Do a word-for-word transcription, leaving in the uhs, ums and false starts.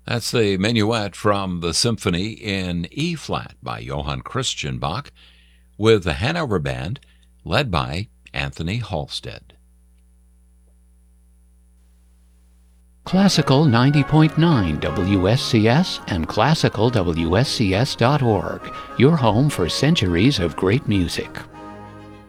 That's the Minuet from the Symphony in E-flat by Johann Christian Bach with the Hanover Band led by Anthony Halstead. Classical ninety point nine W S C S and classical W S C S dot org, your home for centuries of great music.